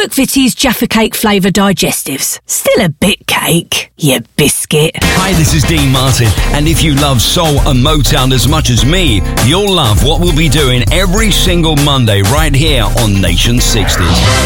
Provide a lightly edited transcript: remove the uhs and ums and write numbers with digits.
McVitie's Jaffa Cake flavour digestives. Still a bit cake, you biscuit. Hi, this is Dean Martin, and if you love soul and Motown as much as me, you'll love what we'll be doing every single Monday right here on Nation 60s.